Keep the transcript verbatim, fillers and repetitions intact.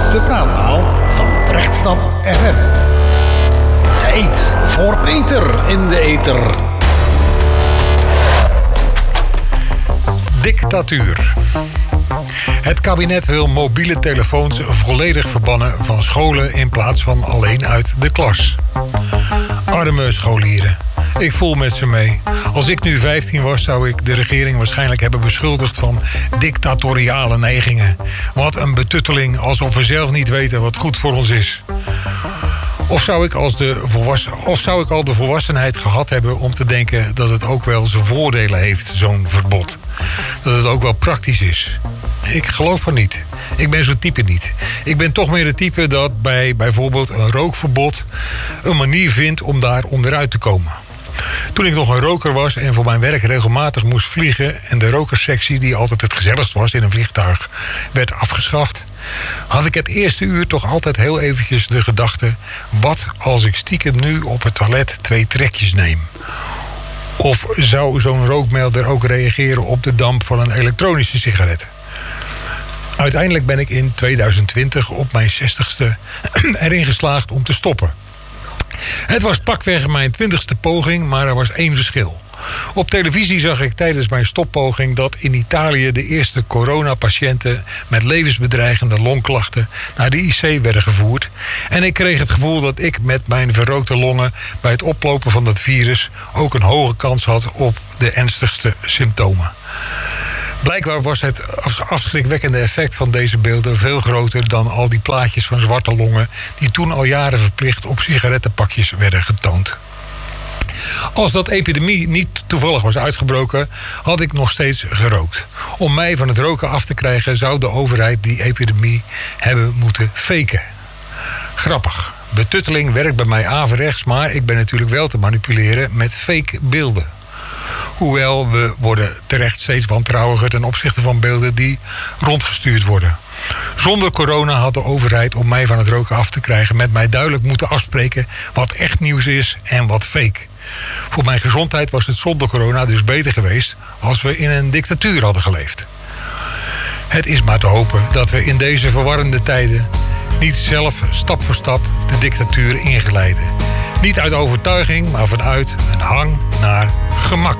de praatpaal van Drechtstad F M. Tijd voor Peter in de ether. Dictatuur. Het kabinet wil mobiele telefoons volledig verbannen van scholen in plaats van alleen uit de klas. Arme scholieren. Ik voel met ze mee. Als ik nu vijftien was, zou ik de regering waarschijnlijk hebben beschuldigd van dictatoriale neigingen. Wat een betutteling, alsof we zelf niet weten wat goed voor ons is. Of zou ik, als de volwassen, of zou ik al de volwassenheid gehad hebben om te denken dat het ook wel zijn voordelen heeft, zo'n verbod. Dat het ook wel praktisch is. Ik geloof van niet. Ik ben zo'n type niet. Ik ben toch meer het type dat bij bijvoorbeeld een rookverbod een manier vindt om daar onderuit te komen. Toen ik nog een roker was en voor mijn werk regelmatig moest vliegen en de rokersectie, die altijd het gezelligst was in een vliegtuig, werd afgeschaft, had ik het eerste uur toch altijd heel eventjes de gedachte: wat als ik stiekem nu op het toilet twee trekjes neem? Of zou zo'n rookmelder ook reageren op de damp van een elektronische sigaret? Uiteindelijk ben ik in tweeduizend twintig op mijn zestigste erin geslaagd om te stoppen. Het was pakweg mijn twintigste poging, maar er was één verschil. Op televisie zag ik tijdens mijn stoppoging dat in Italië de eerste coronapatiënten met levensbedreigende longklachten naar de I C werden gevoerd. En ik kreeg het gevoel dat ik met mijn verrookte longen bij het oplopen van dat virus ook een hoge kans had op de ernstigste symptomen. Blijkbaar was het afschrikwekkende effect van deze beelden veel groter dan al die plaatjes van zwarte longen die toen al jaren verplicht op sigarettenpakjes werden getoond. Als dat epidemie niet toevallig was uitgebroken, had ik nog steeds gerookt. Om mij van het roken af te krijgen zou de overheid die epidemie hebben moeten faken. Grappig. Betutteling werkt bij mij averechts, maar ik ben natuurlijk wel te manipuleren met fake beelden. Hoewel, we worden terecht steeds wantrouwiger ten opzichte van beelden die rondgestuurd worden. Zonder corona had de overheid, om mij van het roken af te krijgen, met mij duidelijk moeten afspreken wat echt nieuws is en wat fake. Voor mijn gezondheid was het zonder corona dus beter geweest als we in een dictatuur hadden geleefd. Het is maar te hopen dat we in deze verwarrende tijden niet zelf stap voor stap de dictatuur ingeleiden. Niet uit overtuiging, maar vanuit een hang naar gemak.